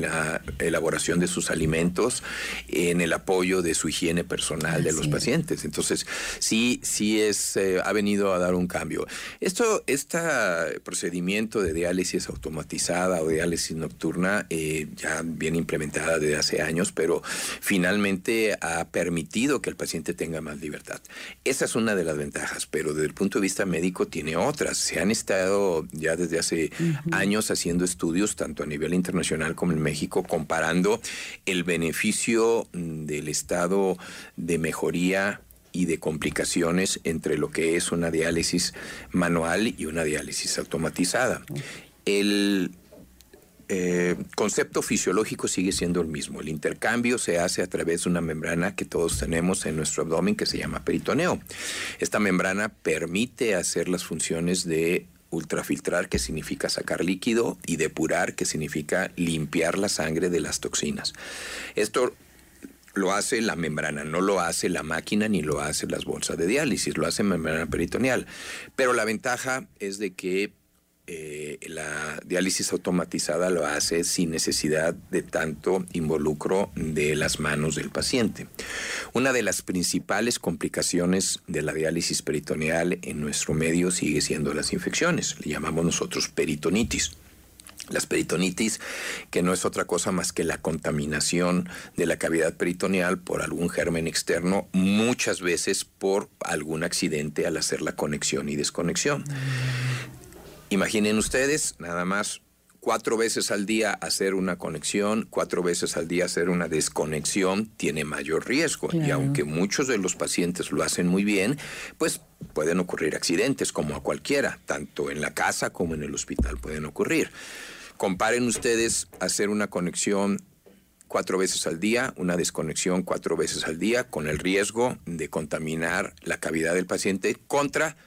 la elaboración de sus alimentos, en el apoyo de su higiene personal de los pacientes. Entonces, sí ha venido a dar un cambio. Este procedimiento de diálisis automatizada o diálisis nocturna ya viene implementada desde hace años, pero finalmente ha permitido que el paciente tenga más libertad. Esa es una de las ventajas, pero desde el punto de vista médico tiene otras. Se han estado ya desde hace años haciendo estudios, tanto a nivel internacional como en México, comparando el beneficio del estado de mejoría y de complicaciones entre lo que es una diálisis manual y una diálisis automatizada. El concepto fisiológico sigue siendo el mismo. El intercambio se hace a través de una membrana que todos tenemos en nuestro abdomen que se llama peritoneo. Esta membrana permite hacer las funciones de ultrafiltrar, que significa sacar líquido, y depurar, que significa limpiar la sangre de las toxinas. Esto lo hace la membrana, no lo hace la máquina ni lo hace las bolsas de diálisis, lo hace membrana peritoneal. Pero la ventaja es de que la diálisis automatizada lo hace sin necesidad de tanto involucro de las manos del paciente. Una de las principales complicaciones de la diálisis peritoneal en nuestro medio sigue siendo las infecciones. Le llamamos nosotros peritonitis. Las peritonitis, que no es otra cosa más que la contaminación de la cavidad peritoneal por algún germen externo, muchas veces por algún accidente al hacer la conexión y desconexión. Imaginen ustedes, nada más 4 veces al día hacer una conexión, 4 veces al día hacer una desconexión, tiene mayor riesgo. Claro. Y aunque muchos de los pacientes lo hacen muy bien, pues pueden ocurrir accidentes como a cualquiera, tanto en la casa como en el hospital pueden ocurrir. Comparen ustedes hacer una conexión 4 veces al día, una desconexión 4 veces al día, con el riesgo de contaminar la cavidad del paciente contra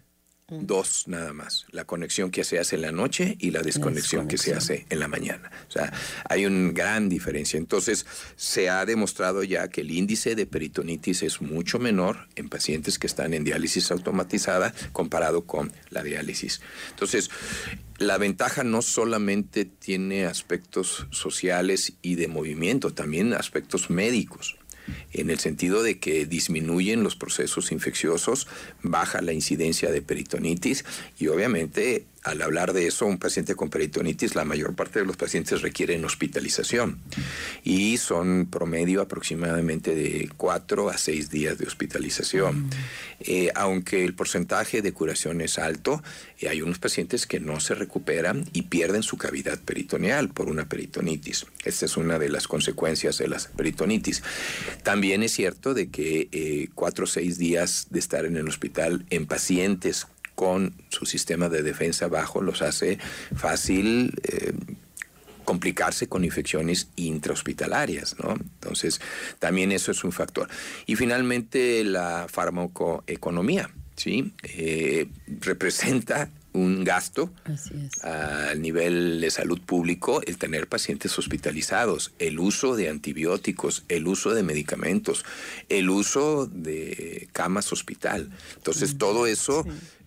2 nada más. La conexión que se hace en la noche y la desconexión que se hace en la mañana. O sea, hay una gran diferencia. Entonces, se ha demostrado ya que el índice de peritonitis es mucho menor en pacientes que están en diálisis automatizada comparado con la diálisis. Entonces, la ventaja no solamente tiene aspectos sociales y de movimiento, también aspectos médicos, en el sentido de que disminuyen los procesos infecciosos, baja la incidencia de peritonitis y obviamente al hablar de eso, un paciente con peritonitis, la mayor parte de los pacientes requieren hospitalización y son promedio aproximadamente de 4 a 6 días de hospitalización. Aunque el porcentaje de curación es alto, hay unos pacientes que no se recuperan y pierden su cavidad peritoneal por una peritonitis. Esta es una de las consecuencias de las peritonitis. También es cierto de que 4 o 6 días de estar en el hospital en pacientes con su sistema de defensa bajo los hace fácil complicarse con infecciones intrahospitalarias, ¿no? Entonces, también eso es un factor. Y finalmente, la farmacoeconomía, ¿sí? Representa un gasto a nivel de salud público el tener pacientes hospitalizados, el uso de antibióticos, el uso de medicamentos, el uso de camas hospital. Entonces, todo eso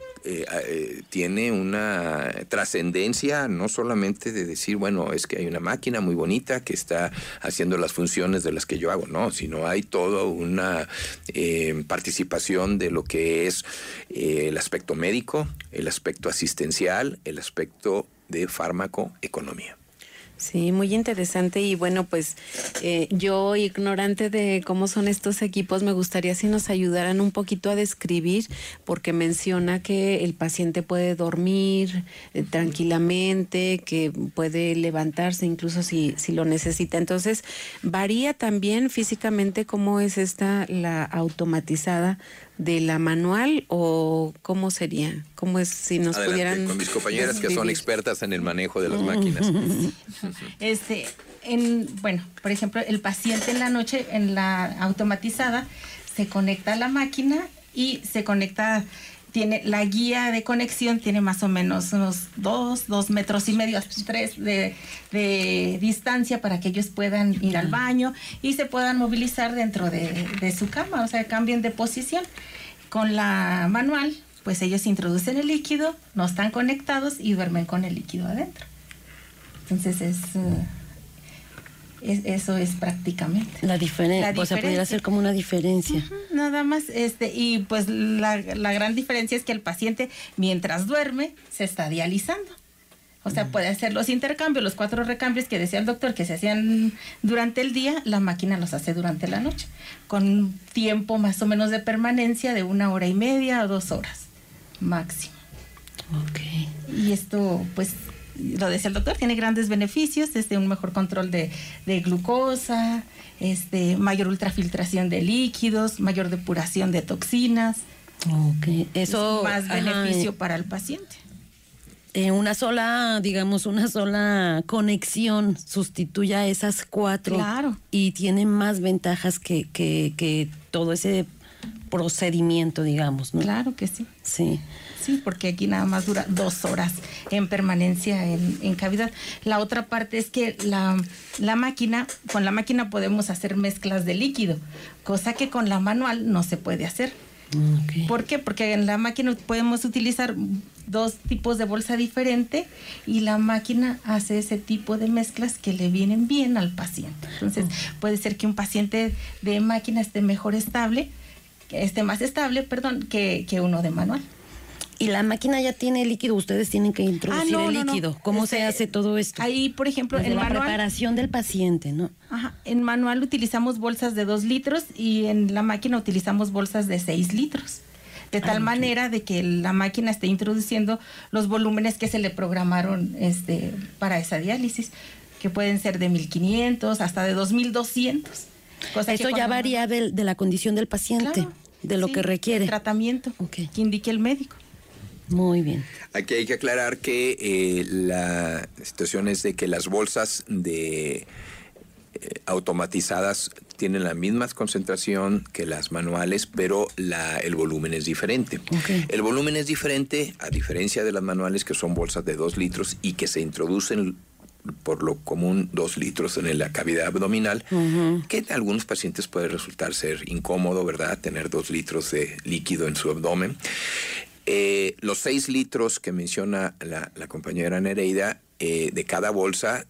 tiene una trascendencia, no solamente de decir, bueno, es que hay una máquina muy bonita que está haciendo las funciones de las que yo hago, no, sino hay toda una participación de lo que es el aspecto médico, el aspecto asistencial, el aspecto de farmacoeconomía. Sí, muy interesante y bueno, pues yo, ignorante de cómo son estos equipos, me gustaría si nos ayudaran un poquito a describir, porque menciona que el paciente puede dormir tranquilamente, que puede levantarse incluso si lo necesita. Entonces, ¿varía también físicamente cómo es la automatizada de la manual o cómo sería? ¿Cómo es si nos Adelante, pudieran con mis compañeras describir, que son expertas en el manejo de las máquinas? Bueno, por ejemplo, el paciente en la noche, en la automatizada, se conecta a la máquina y se conecta, tiene la guía de conexión, tiene más o menos unos 2 metros y medio, 3 de distancia para que ellos puedan ir al baño y se puedan movilizar dentro de su cama, o sea, cambien de posición. Con la manual, pues ellos introducen el líquido, no están conectados y duermen con el líquido adentro. Entonces Eso es prácticamente. La diferencia, o sea, pudiera ser como una diferencia. Nada más, y pues la gran diferencia es que el paciente, mientras duerme, se está dializando. O sea, puede hacer los intercambios, los 4 recambios que decía el doctor que se hacían durante el día, la máquina los hace durante la noche, con un tiempo más o menos de permanencia de 1 hora y media a 2 horas máximo. Okay. Y esto, pues, lo decía el doctor, tiene grandes beneficios, un mejor control de glucosa, mayor ultrafiltración de líquidos, mayor depuración de toxinas. Okay. Eso es más beneficio para el paciente. Una sola conexión sustituye a esas 4. Claro. Y tiene más ventajas que todo ese procedimiento, digamos, ¿no? Claro que sí. Sí. Sí, porque aquí nada más dura 2 horas en permanencia en cavidad. La otra parte es que la máquina, con la máquina podemos hacer mezclas de líquido, cosa que con la manual no se puede hacer. Okay. ¿Por qué? Porque en la máquina podemos utilizar 2 tipos de bolsa diferente y la máquina hace ese tipo de mezclas que le vienen bien al paciente. Entonces, puede ser que un paciente de máquina esté más estable, que uno de manual. Y la máquina ya tiene líquido, ustedes tienen que introducir el líquido. No. ¿Cómo se hace todo esto? Ahí, por ejemplo, en la preparación del paciente, ¿no? Ajá, en manual utilizamos bolsas de 2 litros y en la máquina utilizamos bolsas de 6 litros. De tal manera de que la máquina esté introduciendo los volúmenes que se le programaron para esa diálisis, que pueden ser de 1,500 hasta de 2,200. Eso ya varía de la condición del paciente, claro, de lo que requiere. El tratamiento que indique el médico. Muy bien. Aquí hay que aclarar que la situación es de que las bolsas automatizadas tienen la misma concentración que las manuales, pero el volumen es diferente. Okay. El volumen es diferente, a diferencia de las manuales, que son bolsas de 2 litros y que se introducen por lo común 2 litros en la cavidad abdominal, que en algunos pacientes puede resultar ser incómodo, ¿verdad? Tener 2 litros de líquido en su abdomen. Los 6 litros que menciona la compañera Nereida, de cada bolsa,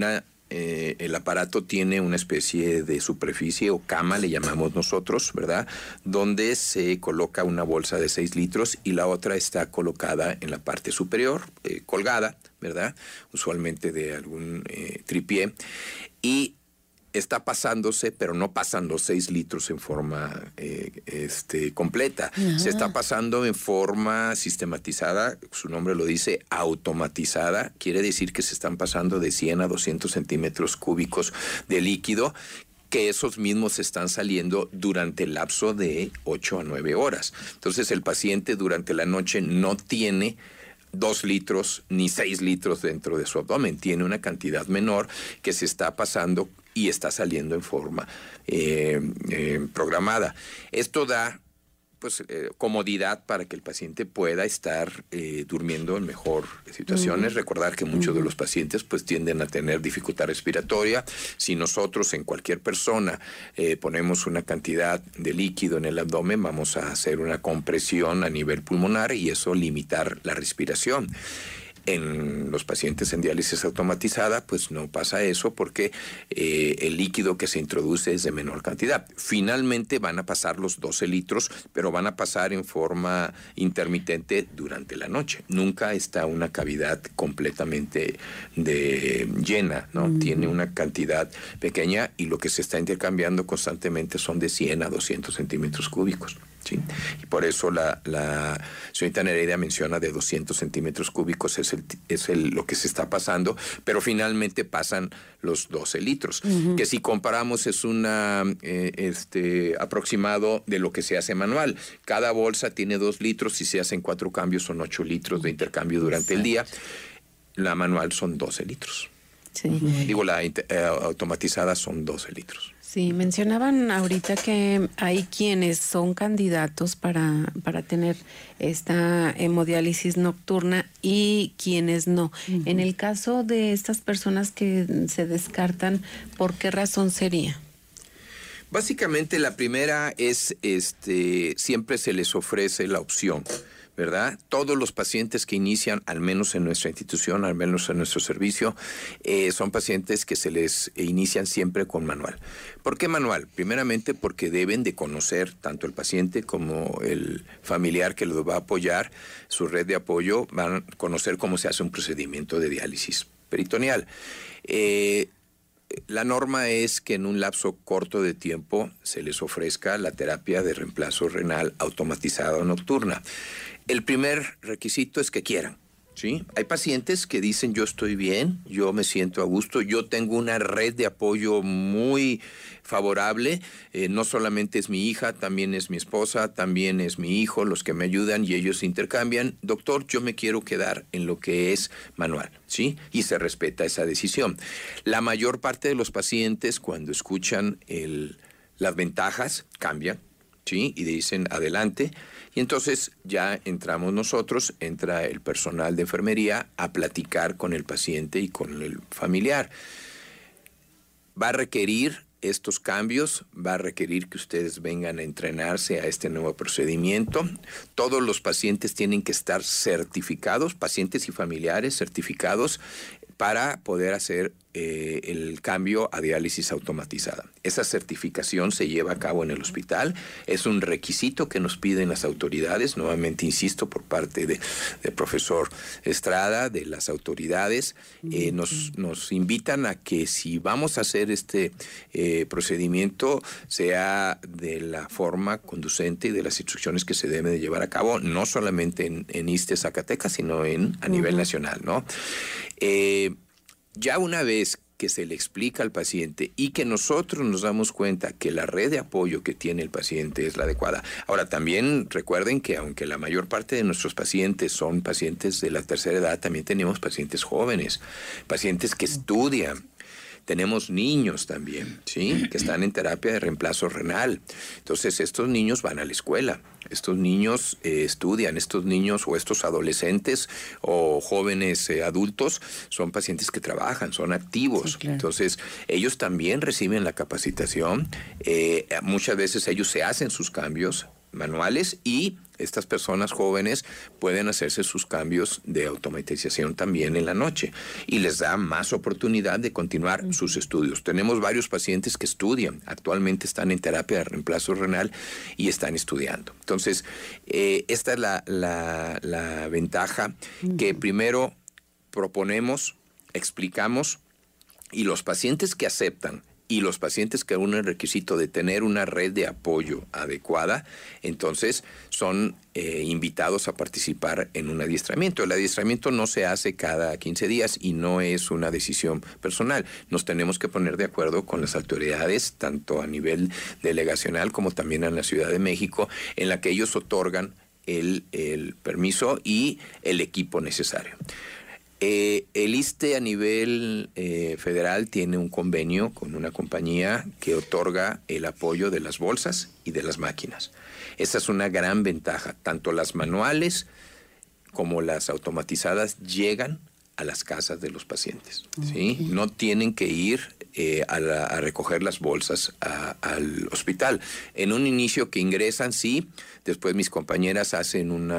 el aparato tiene una especie de superficie o cama, le llamamos nosotros, ¿verdad? Donde se coloca una bolsa de 6 litros y la otra está colocada en la parte superior, colgada, ¿verdad? Usualmente de algún tripié. Y está pasándose, pero no pasan los 6 litros en forma completa. Se está pasando en forma sistematizada, su nombre lo dice, automatizada. Quiere decir que se están pasando de 100 a 200 centímetros cúbicos de líquido, que esos mismos están saliendo durante el lapso de 8 a 9 horas. Entonces el paciente durante la noche no tiene 2 litros ni 6 litros dentro de su abdomen. Tiene una cantidad menor que se está pasando y está saliendo en forma programada. Esto da comodidad para que el paciente pueda estar durmiendo en mejor situaciones. Recordar que muchos de los pacientes pues tienden a tener dificultad respiratoria. Si nosotros en cualquier persona ponemos una cantidad de líquido en el abdomen, vamos a hacer una compresión a nivel pulmonar y eso limitar la respiración. En los pacientes en diálisis automatizada, pues no pasa eso porque el líquido que se introduce es de menor cantidad. Finalmente van a pasar los 12 litros, pero van a pasar en forma intermitente durante la noche. Nunca está una cavidad completamente llena, ¿no? Tiene una cantidad pequeña y lo que se está intercambiando constantemente son de 100 a 200 centímetros cúbicos. ¿Sí? Y por eso la señorita Nereida menciona de 200 centímetros cúbicos es lo que se está pasando, pero finalmente pasan los 12 litros, que si comparamos es una aproximado de lo que se hace manual. Cada bolsa tiene 2 litros, si se hacen 4 cambios son 8 litros de intercambio durante el día. La manual son 12 litros. Sí. Digo, la automatizada son 12 litros. Sí, mencionaban ahorita que hay quienes son candidatos para tener esta hemodiálisis nocturna y quienes no. En el caso de estas personas que se descartan, ¿por qué razón sería? Básicamente la primera es, siempre se les ofrece la opción, ¿verdad? Todos los pacientes que inician, al menos en nuestra institución, al menos en nuestro servicio, son pacientes que se les inician siempre con manual. ¿Por qué manual? Primeramente porque deben de conocer tanto el paciente como el familiar que los va a apoyar, su red de apoyo, van a conocer cómo se hace un procedimiento de diálisis peritoneal. La norma es que en un lapso corto de tiempo se les ofrezca la terapia de reemplazo renal automatizada o nocturna. El primer requisito es que quieran, ¿sí? Hay pacientes que dicen yo estoy bien, yo me siento a gusto, yo tengo una red de apoyo muy favorable, no solamente es mi hija, también es mi esposa, también es mi hijo, los que me ayudan y ellos intercambian. Doctor, yo me quiero quedar en lo que es manual, ¿sí? Y se respeta esa decisión. La mayor parte de los pacientes cuando escuchan las ventajas cambian, ¿sí? Y dicen adelante. Y entonces ya entramos nosotros, entra el personal de enfermería a platicar con el paciente y con el familiar. Va a requerir estos cambios, va a requerir que ustedes vengan a entrenarse a este nuevo procedimiento. Todos los pacientes tienen que estar certificados, pacientes y familiares certificados, para poder hacer el cambio a diálisis automatizada. Esa certificación se lleva a cabo en el hospital, es un requisito que nos piden las autoridades, nuevamente insisto, por parte del profesor Estrada, de las autoridades, nos invitan a que si vamos a hacer este procedimiento sea de la forma conducente y de las instrucciones que se deben de llevar a cabo, no solamente en ISSSTE Zacatecas, sino a nivel nacional, ¿no? Ya una vez que se le explica al paciente y que nosotros nos damos cuenta que la red de apoyo que tiene el paciente es la adecuada. Ahora, también recuerden que aunque la mayor parte de nuestros pacientes son pacientes de la tercera edad, también tenemos pacientes jóvenes, pacientes que estudian. Tenemos niños también, ¿sí? Que están en terapia de reemplazo renal. Entonces, estos niños van a la escuela, estos niños estudian, estos niños o estos adolescentes o jóvenes adultos son pacientes que trabajan, son activos. Sí, claro. Entonces, ellos también reciben la capacitación. Muchas veces ellos se hacen sus cambios manuales y estas personas jóvenes pueden hacerse sus cambios de automatización también en la noche y les da más oportunidad de continuar sus estudios. Tenemos varios pacientes que estudian, actualmente están en terapia de reemplazo renal y están estudiando. Entonces, esta es la ventaja que primero proponemos, explicamos, y los pacientes que aceptan y los pacientes que unen el requisito de tener una red de apoyo adecuada, entonces son invitados a participar en un adiestramiento. El adiestramiento no se hace cada 15 días y no es una decisión personal. Nos tenemos que poner de acuerdo con las autoridades, tanto a nivel delegacional como también en la Ciudad de México, en la que ellos otorgan el permiso y el equipo necesario. El ISSSTE a nivel federal tiene un convenio con una compañía que otorga el apoyo de las bolsas y de las máquinas. Esa es una gran ventaja. Tanto las manuales como las automatizadas llegan a las casas de los pacientes, ¿sí? No tienen que ir a recoger las bolsas al hospital. En un inicio que ingresan, sí. Después mis compañeras hacen un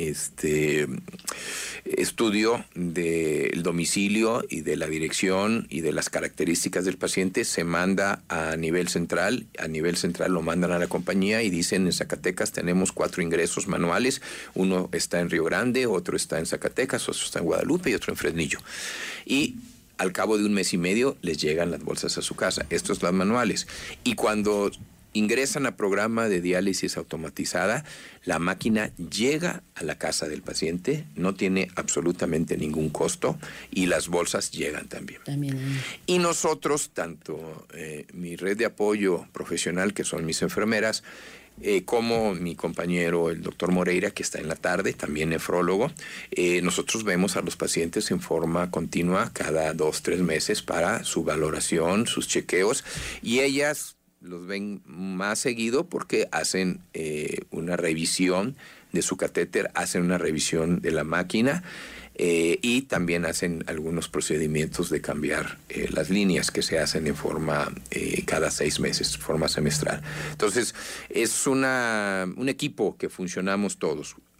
estudio del domicilio y de la dirección y de las características del paciente. Se manda a nivel central. A nivel central lo mandan a la compañía y dicen: en Zacatecas tenemos 4 ingresos manuales. Uno está en Río Grande, otro está en Zacatecas, otro está en Guadalupe y otro en Fresnillo. Y al cabo de 1 mes y medio les llegan las bolsas a su casa. Estos son las manuales. Y cuando ingresan a programa de diálisis automatizada, la máquina llega a la casa del paciente, no tiene absolutamente ningún costo y las bolsas llegan también. Y nosotros, tanto mi red de apoyo profesional, que son mis enfermeras, como mi compañero, el doctor Moreira, que está en la tarde, también nefrólogo, nosotros vemos a los pacientes en forma continua cada 2-3 meses para su valoración, sus chequeos, y ellas los ven más seguido porque hacen una revisión de su catéter, hacen una revisión de la máquina y también hacen algunos procedimientos de cambiar las líneas que se hacen en forma cada 6 meses, forma semestral. Entonces, es un equipo que funcionamos todos.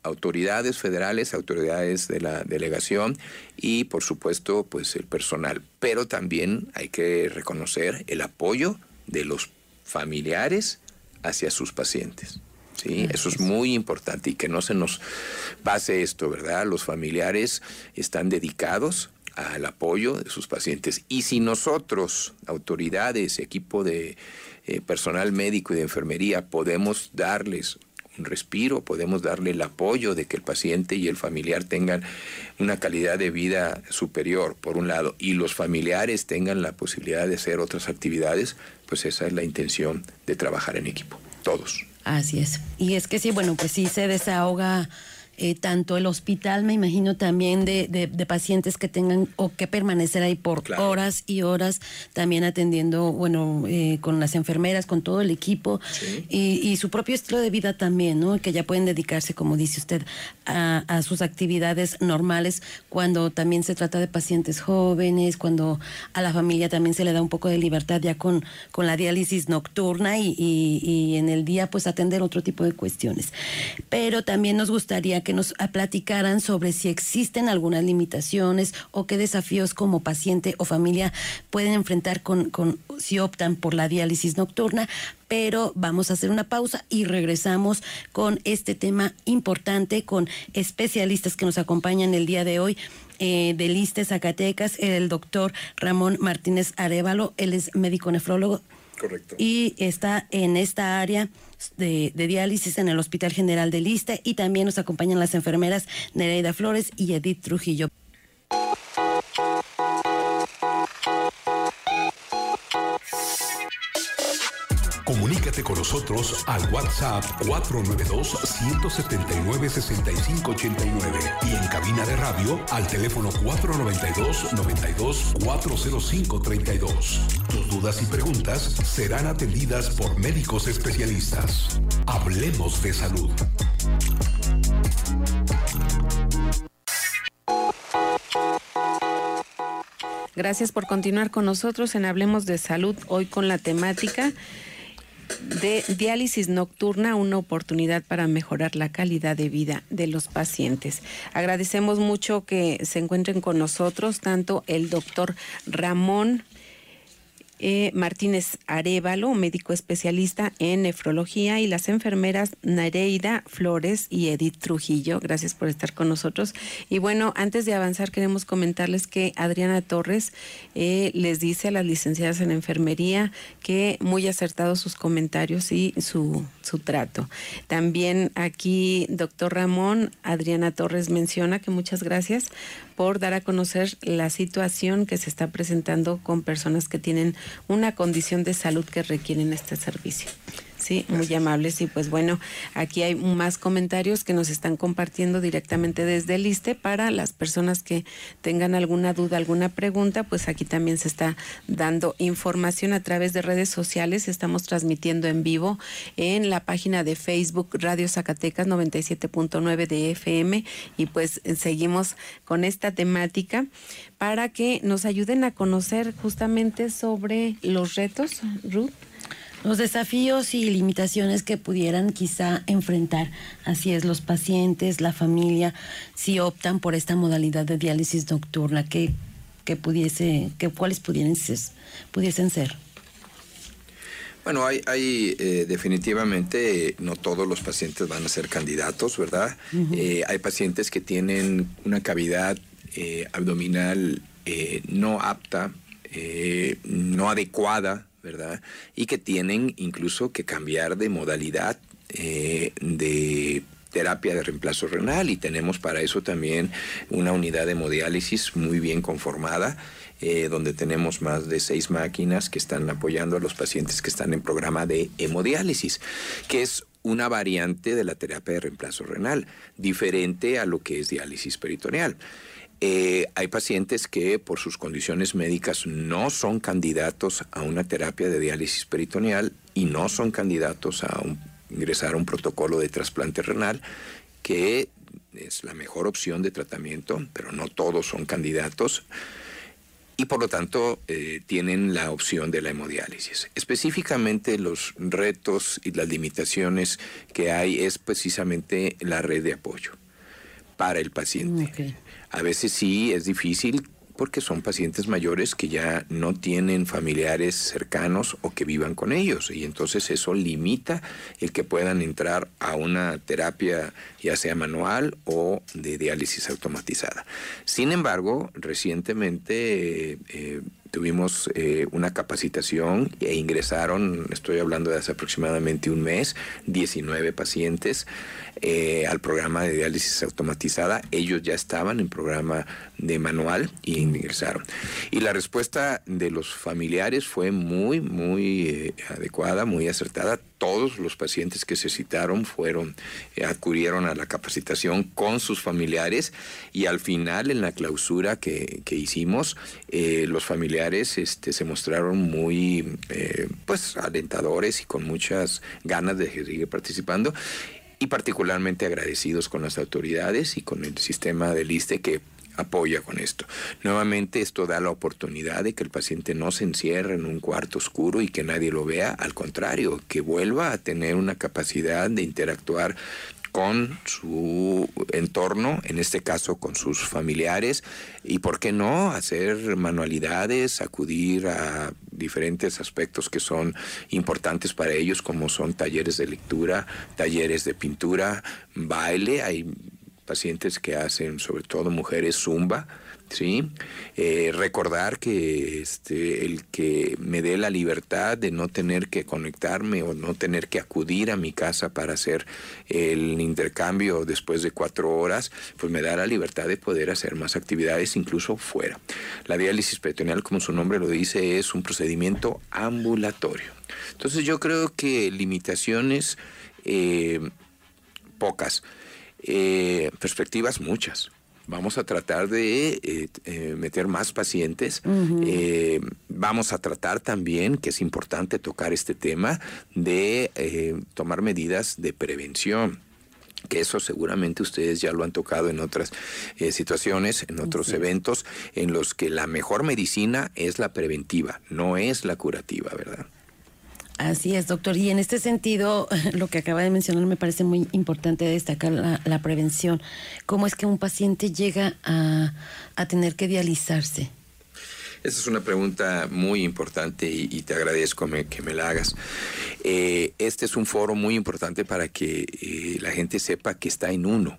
autoridades federales, autoridades de la delegación y, por supuesto, pues el personal. Pero también hay que reconocer el apoyo de los familiares hacia sus pacientes. Sí, eso es muy importante y que no se nos pase esto, ¿verdad? Los familiares están dedicados al apoyo de sus pacientes. Y si nosotros, autoridades, equipo de personal médico y de enfermería, podemos darles un respiro, podemos darle el apoyo de que el paciente y el familiar tengan una calidad de vida superior, por un lado, y los familiares tengan la posibilidad de hacer otras actividades, pues esa es la intención de trabajar en equipo, todos. Así es. Y es que sí, bueno, pues sí se desahoga tanto el hospital, me imagino también de pacientes que tengan o que permanecer ahí por horas y horas, también atendiendo, bueno, con las enfermeras, con todo el equipo, sí. y su propio estilo de vida también, ¿no? Que ya pueden dedicarse, como dice usted, a sus actividades normales, cuando también se trata de pacientes jóvenes, cuando a la familia también se le da un poco de libertad ya con la diálisis nocturna y en el día pues atender otro tipo de cuestiones. Pero también nos gustaría que nos platicaran sobre si existen algunas limitaciones o qué desafíos como paciente o familia pueden enfrentar si optan por la diálisis nocturna. Pero vamos a hacer una pausa y regresamos con este tema importante, con especialistas que nos acompañan el día de hoy del ISSSTE Zacatecas, el doctor Ramón Martínez Arévalo. Él es médico nefrólogo. Correcto. Y está en esta área de diálisis en el Hospital General del ISSSTE, y también nos acompañan las enfermeras Nereida Flores y Edith Trujillo. Comunícate con nosotros al WhatsApp 492-179-6589 y en cabina de radio al teléfono 492-92-40532. Tus dudas y preguntas serán atendidas por médicos especialistas. Hablemos de salud. Gracias por continuar con nosotros en Hablemos de Salud, hoy con la temática de diálisis nocturna, una oportunidad para mejorar la calidad de vida de los pacientes. Agradecemos mucho que se encuentren con nosotros tanto el doctor Ramón Martínez Arévalo, médico especialista en nefrología, y las enfermeras Nereida Flores y Edith Trujillo. Gracias por estar con nosotros. Y bueno, antes de avanzar, queremos comentarles que Adriana Torres les dice a las licenciadas en enfermería que muy acertados sus comentarios y su trato. También aquí, doctor Ramón, Adriana Torres menciona que muchas gracias por dar a conocer la situación que se está presentando con personas que tienen una condición de salud que requieren este servicio. Sí, muy amables. Y pues bueno, aquí hay más comentarios que nos están compartiendo directamente desde el ISSSTE. Para las personas que tengan alguna duda, alguna pregunta, pues aquí también se está dando información a través de redes sociales. Estamos transmitiendo en vivo en la página de Facebook Radio Zacatecas 97.9 de FM, y pues seguimos con esta temática para que nos ayuden a conocer justamente sobre los retos, Ruth. Los desafíos y limitaciones que pudieran quizá enfrentar, así es, los pacientes, la familia, si optan por esta modalidad de diálisis nocturna, ¿cuáles pudiesen ser? Bueno, hay definitivamente, no todos los pacientes van a ser candidatos, ¿verdad? Uh-huh. Hay pacientes que tienen una cavidad abdominal no apta, no adecuada, ¿verdad? Y que tienen incluso que cambiar de modalidad de terapia de reemplazo renal, y tenemos para eso también una unidad de hemodiálisis muy bien conformada, donde tenemos más de 6 máquinas que están apoyando a los pacientes que están en programa de hemodiálisis, que es una variante de la terapia de reemplazo renal, diferente a lo que es diálisis peritoneal. Hay pacientes que por sus condiciones médicas no son candidatos a una terapia de diálisis peritoneal y no son candidatos a ingresar a un protocolo de trasplante renal, que es la mejor opción de tratamiento, pero no todos son candidatos. y por lo tanto tienen la opción de la hemodiálisis. Específicamente los retos y las limitaciones que hay es precisamente la red de apoyo para el paciente. Okay. A veces sí es difícil porque son pacientes mayores que ya no tienen familiares cercanos o que vivan con ellos, y entonces eso limita el que puedan entrar a una terapia ya sea manual o de diálisis automatizada. Sin embargo, recientemente tuvimos una capacitación e ingresaron, estoy hablando de hace aproximadamente un mes, 19 pacientes al programa de diálisis automatizada. Ellos ya estaban en programa de manual y ingresaron. Y la respuesta de los familiares fue muy adecuada, muy acertada. Todos los pacientes que se citaron acudieron a la capacitación con sus familiares, y al final, en la clausura que hicimos, los familiares se mostraron muy alentadores y con muchas ganas de seguir participando, y particularmente agradecidos con las autoridades y con el sistema del ISSSTE que apoya con esto. Nuevamente, esto da la oportunidad de que el paciente no se encierre en un cuarto oscuro y que nadie lo vea, al contrario, que vuelva a tener una capacidad de interactuar con su entorno, en este caso con sus familiares, y por qué no hacer manualidades, acudir a diferentes aspectos que son importantes para ellos, como son talleres de lectura, talleres de pintura, baile. Hay pacientes que hacen, sobre todo mujeres, zumba, ¿sí? Recordar que el que me dé la libertad de no tener que conectarme o no tener que acudir a mi casa para hacer el intercambio después de 4 horas, pues me da la libertad de poder hacer más actividades incluso fuera. La diálisis peritoneal, como su nombre lo dice, es un procedimiento ambulatorio. Entonces yo creo que limitaciones pocas. Perspectivas muchas. Vamos a tratar de meter más pacientes. Vamos a tratar también, que es importante tocar este tema, de tomar medidas de prevención, que eso seguramente ustedes ya lo han tocado en otras situaciones, en otros eventos, en los que la mejor medicina es la preventiva, no es la curativa, ¿verdad? Así es, doctor. Y en este sentido, lo que acaba de mencionar me parece muy importante destacar la prevención. ¿Cómo es que un paciente llega a tener que dializarse? Esa es una pregunta muy importante y te agradezco que me la hagas. Este es un foro muy importante para que la gente sepa que está en uno,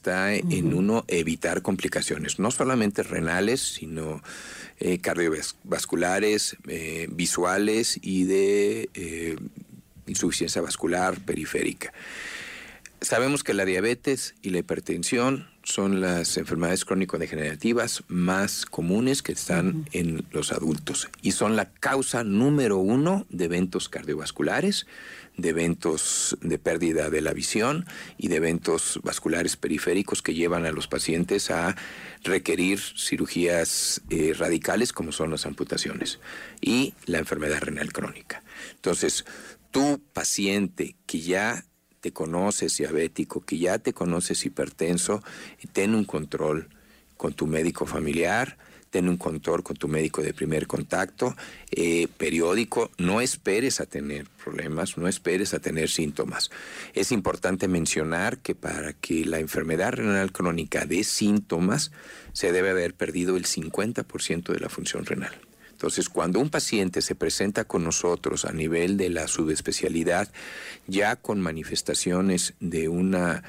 evitar complicaciones, no solamente renales, sino cardiovasculares, visuales y de insuficiencia vascular periférica. Sabemos que la diabetes y la hipertensión son las enfermedades crónico-degenerativas más comunes que están en los adultos y son la causa número 1 de eventos cardiovasculares, de eventos de pérdida de la visión y de eventos vasculares periféricos que llevan a los pacientes a requerir cirugías radicales, como son las amputaciones, y la enfermedad renal crónica. Entonces, tu paciente que ya te conoces diabético, que ya te conoces hipertenso, ten un control con tu médico familiar, ten un control con tu médico de primer contacto, periódico. No esperes a tener problemas, no esperes a tener síntomas. Es importante mencionar que para que la enfermedad renal crónica dé síntomas, se debe haber perdido el 50% de la función renal. Entonces, cuando un paciente se presenta con nosotros a nivel de la subespecialidad, ya con manifestaciones de una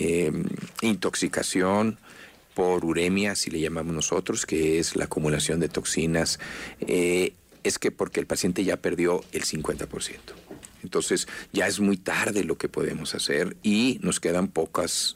intoxicación por uremia, así le llamamos nosotros, que es la acumulación de toxinas, es que porque el paciente ya perdió el 50%. Entonces, ya es muy tarde lo que podemos hacer y nos quedan pocas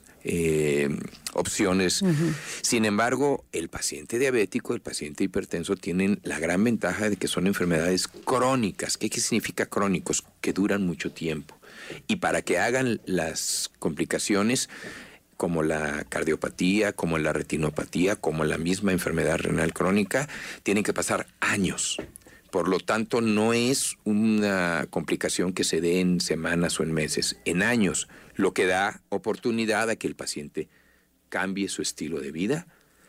opciones. Sin embargo, el paciente diabético, el paciente hipertenso tienen la gran ventaja de que son enfermedades crónicas. ¿Qué significa crónicos? Que duran mucho tiempo. Y para que hagan las complicaciones como la cardiopatía, como la retinopatía, como la misma enfermedad renal crónica, tienen que pasar años. Por lo tanto, no es una complicación que se dé en semanas o en meses, en años, lo que da oportunidad a que el paciente cambie su estilo de vida,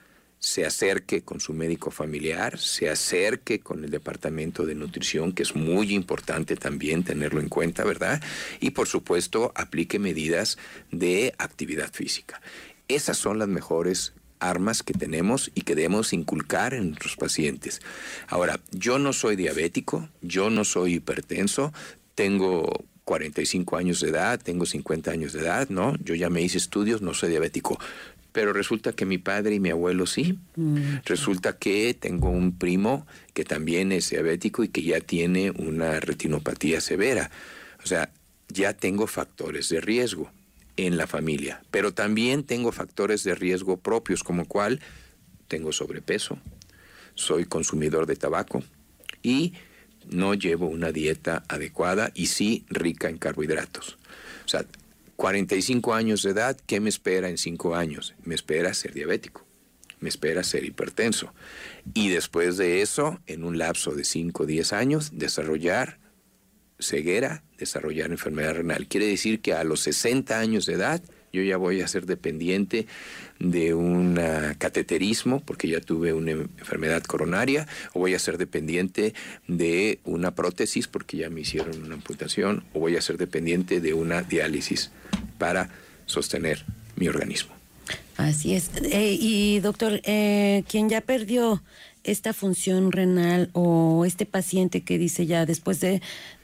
se acerque con su médico familiar, se acerque con el departamento de nutrición, que es muy importante también tenerlo en cuenta, ¿verdad? Y por supuesto, aplique medidas de actividad física. Esas son las mejores armas que tenemos y que debemos inculcar en nuestros pacientes. Ahora, yo no soy diabético, yo no soy hipertenso, tengo 45 años de edad, tengo 50 años de edad, ¿no? Yo ya me hice estudios, no soy diabético. Pero resulta que mi padre y mi abuelo sí. Resulta que tengo un primo que también es diabético y que ya tiene una retinopatía severa. O sea, ya tengo factores de riesgo en la familia. Pero también tengo factores de riesgo propios, como cual tengo sobrepeso, soy consumidor de tabaco y no llevo una dieta adecuada y sí rica en carbohidratos. O sea, 45 años de edad, ¿qué me espera en 5 años? Me espera ser diabético, me espera ser hipertenso. Y después de eso, en un lapso de 5 o 10 años, desarrollar ceguera, desarrollar enfermedad renal. Quiere decir que a los 60 años de edad, yo ya voy a ser dependiente de un cateterismo, porque ya tuve una enfermedad coronaria, o voy a ser dependiente de una prótesis, porque ya me hicieron una amputación, o voy a ser dependiente de una diálisis para sostener mi organismo. Así es. Y doctor, quien ya perdió esta función renal o este paciente que dice ya después del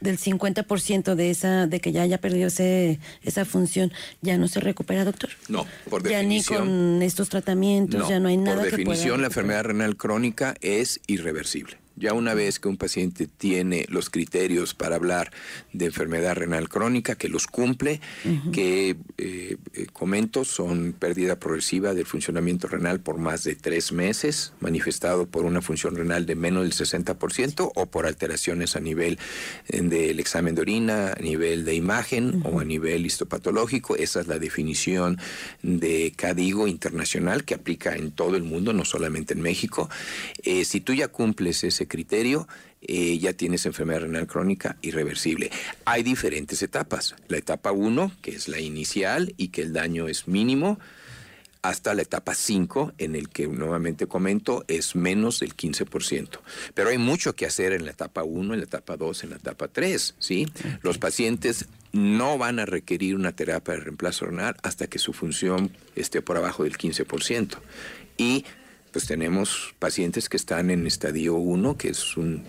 50% de que ya haya perdido esa función, ¿ya no se recupera, doctor? No, por definición. Ya ni con estos tratamientos, ya no hay nada que pueda. Por definición, la enfermedad renal crónica es irreversible. Ya una vez que un paciente tiene los criterios para hablar de enfermedad renal crónica, que los cumple, que comento, son pérdida progresiva del funcionamiento renal por más de 3 meses, manifestado por una función renal de menos del 60% o por alteraciones a nivel del examen de orina, a nivel de imagen o a nivel histopatológico. Esa es la definición de CADIGO internacional que aplica en todo el mundo, no solamente en México. Si tú ya cumples ese criterio, ya tienes enfermedad renal crónica irreversible. Hay diferentes etapas. La etapa 1, que es la inicial y que el daño es mínimo, hasta la etapa 5, en el que nuevamente comento, es menos del 15%. Pero hay mucho que hacer en la etapa 1, en la etapa 2, en la etapa 3, ¿sí? Okay. Los pacientes no van a requerir una terapia de reemplazo renal hasta que su función esté por abajo del 15%. Y pues tenemos pacientes que están en estadio 1, que es un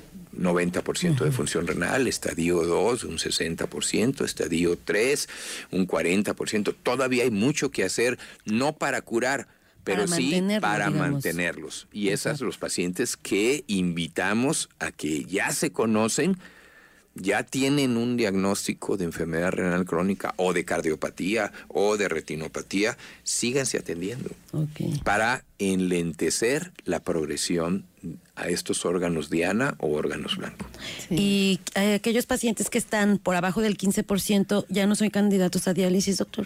90% de función renal, estadio 2, un 60%, estadio 3, un 40%. Todavía hay mucho que hacer, no para curar, pero sí para mantenerlos. Y esos los pacientes que invitamos a que ya se conocen, ya tienen un diagnóstico de enfermedad renal crónica o de cardiopatía o de retinopatía, síganse atendiendo para enlentecer la progresión a estos órganos diana o órganos blancos. Sí. Y aquellos pacientes que están por abajo del 15%, ¿ya no son candidatos a diálisis, doctor?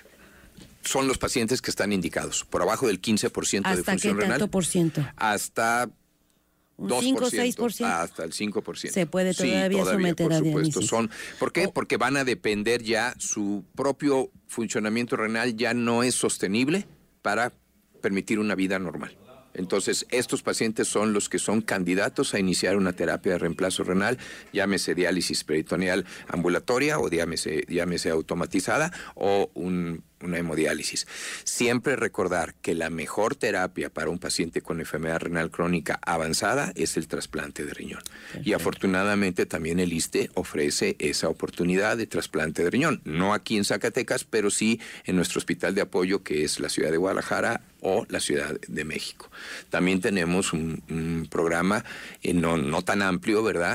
Son los pacientes que están indicados, por abajo del 15% de función renal. ¿Hasta qué tanto por ciento? Hasta un 5 o 6%. Hasta el 5%. Se puede todavía someter a diálisis. ¿Por qué? Porque van a depender ya, su propio funcionamiento renal ya no es sostenible para permitir una vida normal. Entonces, estos pacientes son los que son candidatos a iniciar una terapia de reemplazo renal, llámese diálisis peritoneal ambulatoria o llámese automatizada o una hemodiálisis. Siempre recordar que la mejor terapia para un paciente con enfermedad renal crónica avanzada es el trasplante de riñón. Perfecto. Y afortunadamente también el ISSSTE ofrece esa oportunidad de trasplante de riñón. No aquí en Zacatecas, pero sí en nuestro hospital de apoyo, que es la ciudad de Guadalajara o la Ciudad de México. También tenemos un programa no tan amplio, ¿verdad?,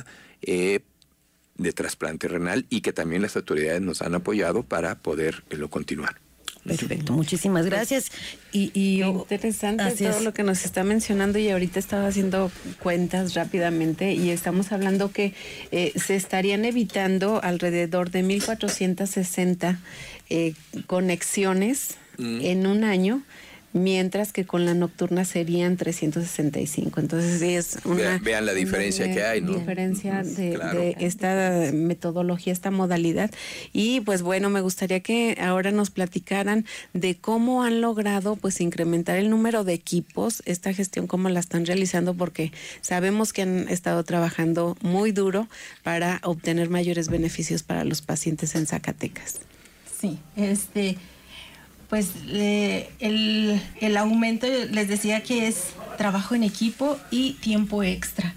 de trasplante renal, y que también las autoridades nos han apoyado para poderlo continuar. Perfecto, muchísimas gracias. Y interesante todo lo que nos está mencionando, y ahorita estaba haciendo cuentas rápidamente y estamos hablando que se estarían evitando alrededor de 1,460 conexiones en un año, mientras que con la nocturna serían 365. Entonces sí es una... Vean la diferencia que hay, ¿no? Diferencia Claro. de esta metodología, esta modalidad. Y pues bueno, me gustaría que ahora nos platicaran de cómo han logrado pues incrementar el número de equipos, esta gestión, cómo la están realizando, porque sabemos que han estado trabajando muy duro para obtener mayores beneficios para los pacientes en Zacatecas. Sí, pues el aumento, les decía que es trabajo en equipo y tiempo extra,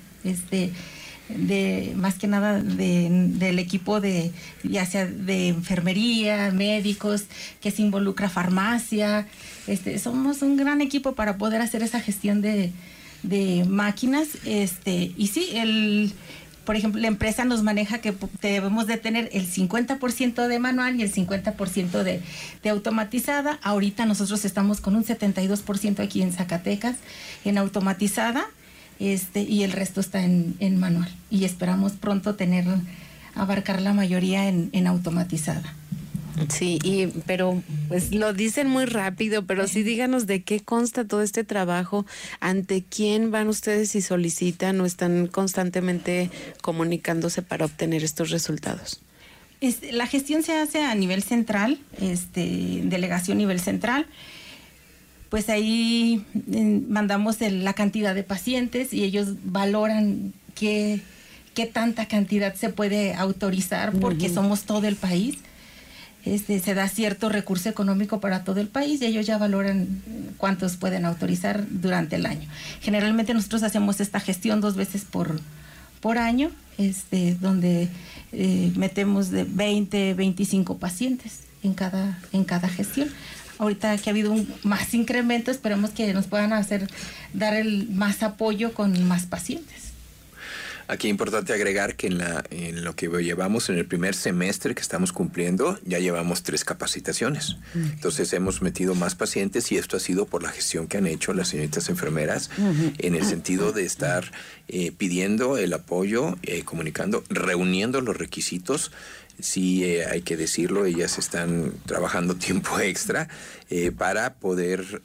de más que nada del equipo de ya sea de enfermería, médicos, que se involucra farmacia. Somos un gran equipo para poder hacer esa gestión de máquinas, y sí, por ejemplo, la empresa nos maneja que debemos de tener el 50% de manual y el 50% de automatizada. Ahorita nosotros estamos con un 72% aquí en Zacatecas en automatizada, y el resto está en manual. Y esperamos pronto abarcar la mayoría en automatizada. Sí, pero pues lo dicen muy rápido, pero sí díganos de qué consta todo este trabajo, ante quién van ustedes y solicitan o están constantemente comunicándose para obtener estos resultados. La gestión se hace a nivel central, delegación nivel central. Pues ahí mandamos la cantidad de pacientes y ellos valoran qué tanta cantidad se puede autorizar, porque somos todo el país. Se da cierto recurso económico para todo el país y ellos ya valoran cuántos pueden autorizar durante el año. Generalmente nosotros hacemos esta gestión 2 veces por año, donde metemos de 20, 25 pacientes en cada gestión. Ahorita que ha habido más incremento, esperemos que nos puedan dar el más apoyo con más pacientes. Aquí es importante agregar que en lo que llevamos en el primer semestre que estamos cumpliendo, ya llevamos 3 capacitaciones. Entonces hemos metido más pacientes y esto ha sido por la gestión que han hecho las señoritas enfermeras en el sentido de estar pidiendo el apoyo, comunicando, reuniendo los requisitos. Sí, hay que decirlo, ellas están trabajando tiempo extra para poder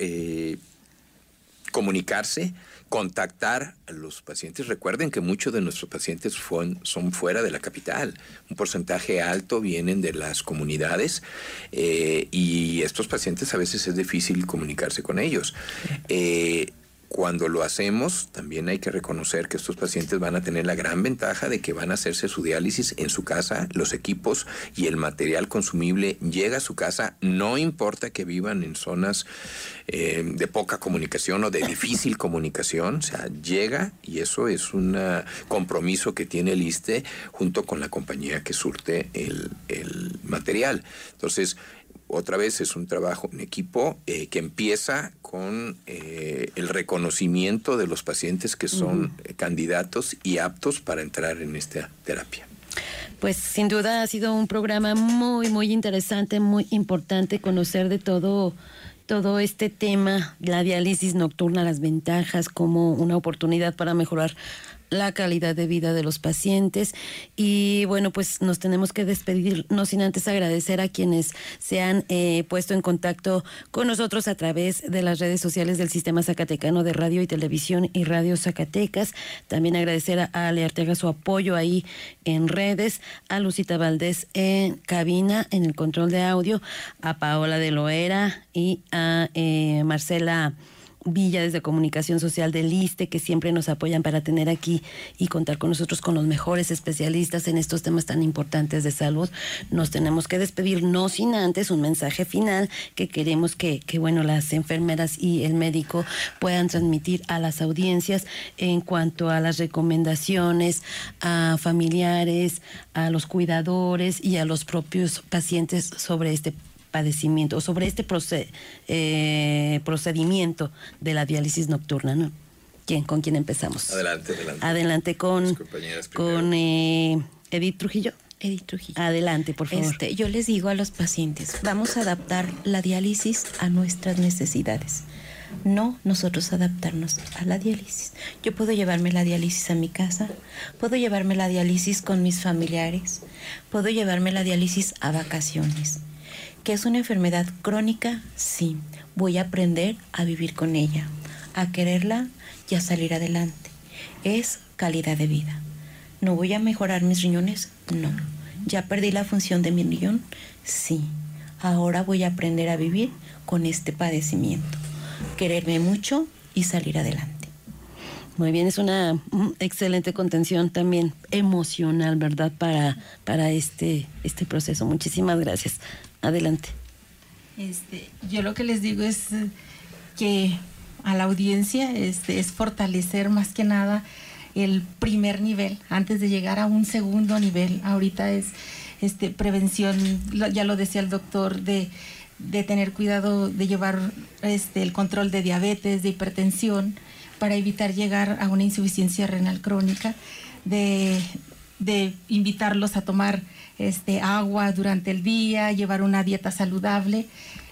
comunicarse, contactar a los pacientes. Recuerden que muchos de nuestros pacientes son fuera de la capital. Un porcentaje alto vienen de las comunidades y estos pacientes a veces es difícil comunicarse con ellos. Cuando lo hacemos, también hay que reconocer que estos pacientes van a tener la gran ventaja de que van a hacerse su diálisis en su casa, los equipos y el material consumible llega a su casa, no importa que vivan en zonas de poca comunicación o de difícil comunicación, o sea, llega, y eso es un compromiso que tiene el ISSSTE junto con la compañía que surte el material. Entonces, otra vez es un trabajo en equipo que empieza con el reconocimiento de los pacientes que son candidatos y aptos para entrar en esta terapia. Pues sin duda ha sido un programa muy, muy interesante, muy importante conocer de todo este tema, la diálisis nocturna, las ventajas como una oportunidad para mejorar la calidad de vida de los pacientes. Y bueno, pues nos tenemos que despedir, no sin antes agradecer a quienes se han puesto en contacto con nosotros a través de las redes sociales del Sistema Zacatecano de Radio y Televisión y Radio Zacatecas. También agradecer a Ale Arteaga su apoyo ahí en redes, a Lucita Valdés en cabina, en el control de audio, a Paola de Loera y a Marcela Villa desde Comunicación Social del ISSSTE, que siempre nos apoyan para tener aquí y contar con nosotros, con los mejores especialistas en estos temas tan importantes de salud. Nos tenemos que despedir, no sin antes un mensaje final que queremos que bueno, las enfermeras y el médico puedan transmitir a las audiencias en cuanto a las recomendaciones a familiares, a los cuidadores y a los propios pacientes sobre este padecimiento o sobre este procedimiento de la diálisis nocturna, ¿no? ¿Con quién empezamos? Adelante con Edith Trujillo. Edith Trujillo. Adelante, por favor. Yo les digo a los pacientes, vamos a adaptar la diálisis a nuestras necesidades. No nosotros adaptarnos a la diálisis. Yo puedo llevarme la diálisis a mi casa, puedo llevarme la diálisis con mis familiares, puedo llevarme la diálisis a vacaciones. ¿Que es una enfermedad crónica? Sí. Voy a aprender a vivir con ella, a quererla y a salir adelante. Es calidad de vida. ¿No voy a mejorar mis riñones? No. ¿Ya perdí la función de mi riñón? Sí. Ahora voy a aprender a vivir con este padecimiento. Quererme mucho y salir adelante. Muy bien, es una excelente contención también emocional, ¿verdad? Para este proceso. Muchísimas gracias. Adelante. Yo lo que les digo es que a la audiencia es fortalecer más que nada el primer nivel antes de llegar a un segundo nivel. Ahorita es prevención, ya lo decía el doctor, de tener cuidado de llevar el control de diabetes, de hipertensión, para evitar llegar a una insuficiencia renal crónica, de invitarlos a tomar agua durante el día, llevar una dieta saludable,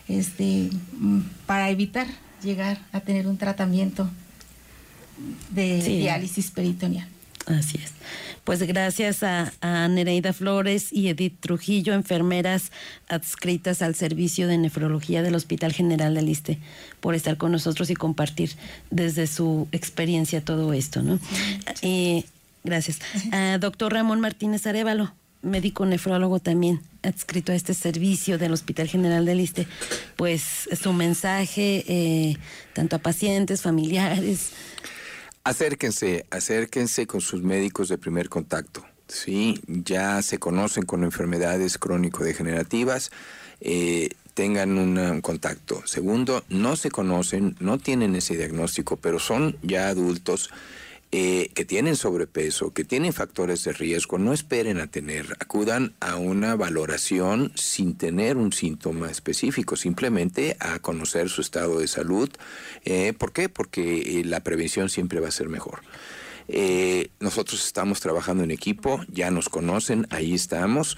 para evitar llegar a tener un tratamiento de diálisis peritoneal. Así es. Pues gracias a Nereida Flores y Edith Trujillo, enfermeras adscritas al servicio de nefrología del Hospital General del Issste, por estar con nosotros y compartir desde su experiencia todo esto, ¿no? Gracias. Doctor Ramón Martínez Arévalo, médico nefrólogo también adscrito a este servicio del Hospital General del Issste, pues su mensaje tanto a pacientes, familiares. Acérquense con sus médicos de primer contacto. Sí, ya se conocen con enfermedades crónico-degenerativas, tengan un contacto. Segundo, no se conocen, no tienen ese diagnóstico, pero son ya adultos que tienen sobrepeso, que tienen factores de riesgo. No esperen a tener, acudan a una valoración sin tener un síntoma específico, simplemente a conocer su estado de salud. ¿Por qué? Porque la prevención siempre va a ser mejor. Nosotros estamos trabajando en equipo, ya nos conocen, ahí estamos.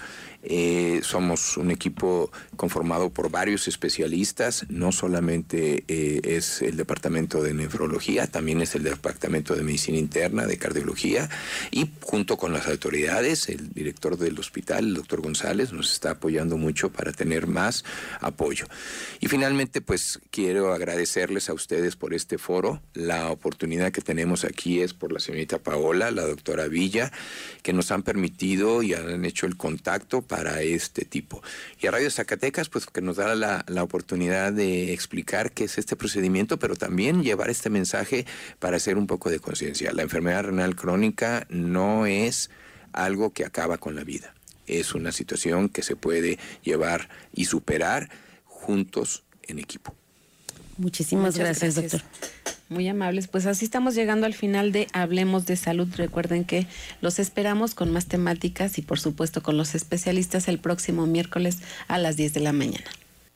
Somos un equipo conformado por varios especialistas, no solamente es el departamento de nefrología, también es el departamento de medicina interna, de cardiología, y junto con las autoridades, el director del hospital, el doctor González, nos está apoyando mucho para tener más apoyo. Y finalmente, pues quiero agradecerles a ustedes por este foro. La oportunidad que tenemos aquí es por la señorita Paola, la doctora Villa, que nos han permitido y han hecho el contacto para este tipo. Y a Radio Zacatecas, pues que nos da la oportunidad de explicar qué es este procedimiento, pero también llevar este mensaje para hacer un poco de conciencia. La enfermedad renal crónica no es algo que acaba con la vida. Es una situación que se puede llevar y superar juntos en equipo. Muchísimas gracias, doctor. Muy amables. Pues así estamos llegando al final de Hablemos de Salud. Recuerden que los esperamos con más temáticas y por supuesto con los especialistas el próximo miércoles a las 10 de la mañana.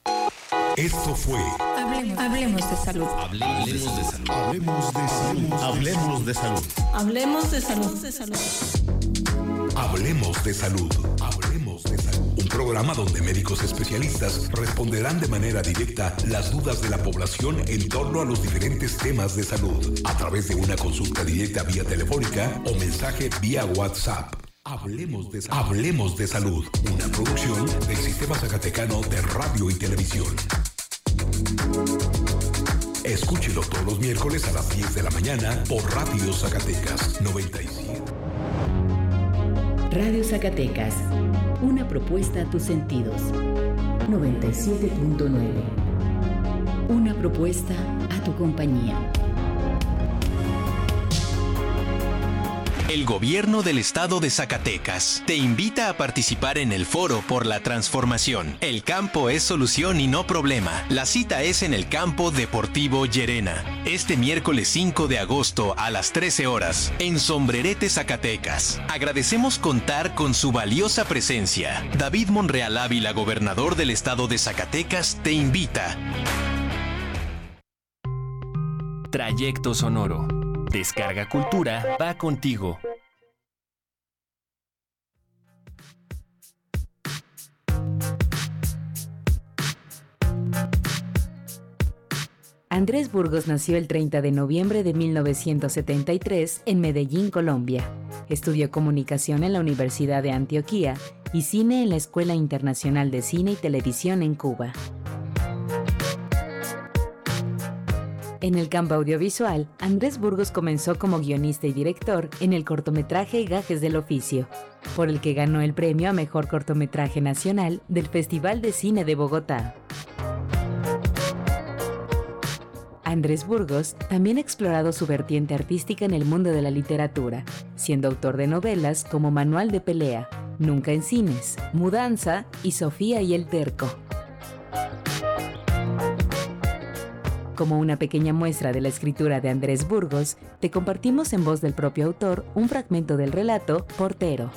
Esto fue Hablemos de Salud. Hablemos de Salud. Hablemos de Salud. Hablemos de Salud. Hablemos de Salud. Hablemos de Salud. Un programa donde médicos especialistas responderán de manera directa las dudas de la población en torno a los diferentes temas de salud, a través de una consulta directa vía telefónica o mensaje vía WhatsApp. Hablemos de Salud, una producción del Sistema Zacatecano de Radio y Televisión. Escúchelo todos los miércoles a las 10 de la mañana por Radio Zacatecas 97. Radio Zacatecas, una propuesta a tus sentidos. 97.9. Una propuesta a tu compañía. El Gobierno del Estado de Zacatecas te invita a participar en el Foro por la Transformación. El campo es solución y no problema. La cita es en el Campo Deportivo Llerena, este miércoles 5 de agosto a las 13 horas, en Sombrerete, Zacatecas. Agradecemos contar con su valiosa presencia. David Monreal Ávila, gobernador del Estado de Zacatecas, te invita. Trayecto Sonoro. Descarga Cultura va contigo. Andrés Burgos nació el 30 de noviembre de 1973 en Medellín, Colombia. Estudió comunicación en la Universidad de Antioquia y cine en la Escuela Internacional de Cine y Televisión en Cuba. En el campo audiovisual, Andrés Burgos comenzó como guionista y director en el cortometraje Gajes del Oficio, por el que ganó el premio a Mejor Cortometraje Nacional del Festival de Cine de Bogotá. Andrés Burgos también ha explorado su vertiente artística en el mundo de la literatura, siendo autor de novelas como Manual de Pelea, Nunca en Cines, Mudanza y Sofía y el Terco. Como una pequeña muestra de la escritura de Andrés Burgos, te compartimos en voz del propio autor un fragmento del relato Portero.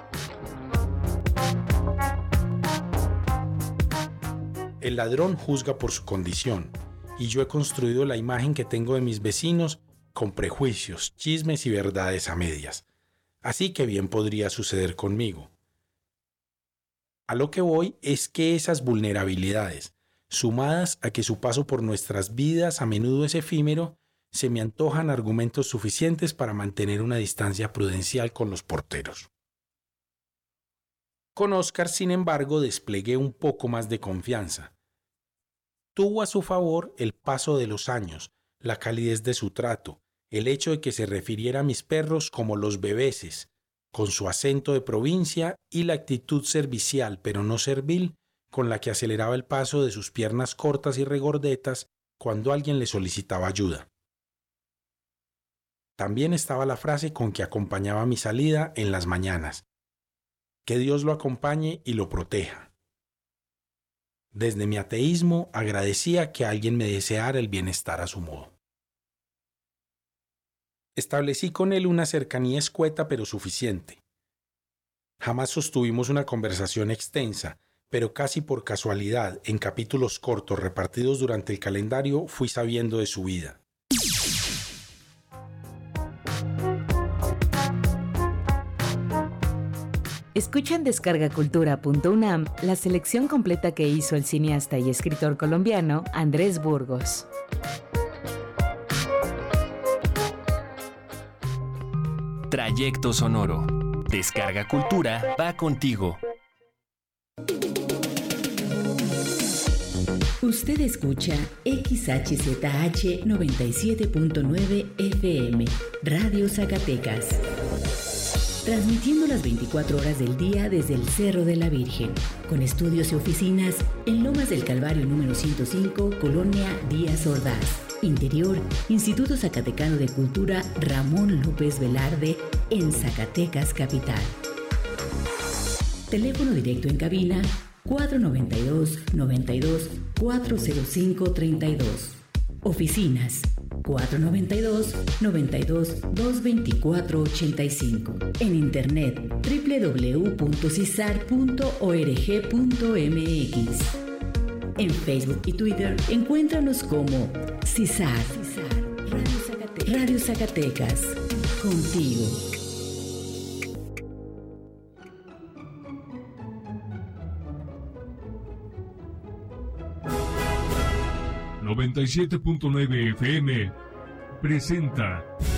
El ladrón juzga por su condición, y yo he construido la imagen que tengo de mis vecinos con prejuicios, chismes y verdades a medias. Así que bien podría suceder conmigo. A lo que voy es que esas vulnerabilidades, sumadas a que su paso por nuestras vidas a menudo es efímero, se me antojan argumentos suficientes para mantener una distancia prudencial con los porteros. Con Oscar, sin embargo, desplegué un poco más de confianza. Tuvo a su favor el paso de los años, la calidez de su trato, el hecho de que se refiriera a mis perros como los bebeses, con su acento de provincia y la actitud servicial pero no servil, con la que aceleraba el paso de sus piernas cortas y regordetas cuando alguien le solicitaba ayuda. También estaba la frase con que acompañaba mi salida en las mañanas: que Dios lo acompañe y lo proteja. Desde mi ateísmo agradecía que alguien me deseara el bienestar a su modo. Establecí con él una cercanía escueta pero suficiente. Jamás sostuvimos una conversación extensa, pero casi por casualidad, en capítulos cortos repartidos durante el calendario, fui sabiendo de su vida. Escucha en descargacultura.unam la selección completa que hizo el cineasta y escritor colombiano Andrés Burgos. Trayecto sonoro. Descarga Cultura va contigo. Usted escucha XHZH 97.9 FM, Radio Zacatecas. Transmitiendo las 24 horas del día desde el Cerro de la Virgen, con estudios y oficinas en Lomas del Calvario número 105, Colonia Díaz Ordaz. Interior, Instituto Zacatecano de Cultura Ramón López Velarde, en Zacatecas Capital. Teléfono directo en cabina 492-92-405-32. Oficinas 492-92-224-85. En internet www.cisar.org.mx. En Facebook y Twitter encuéntranos como CISAR. Radio Zacatecas. Contigo. ...97.9 FM... presenta...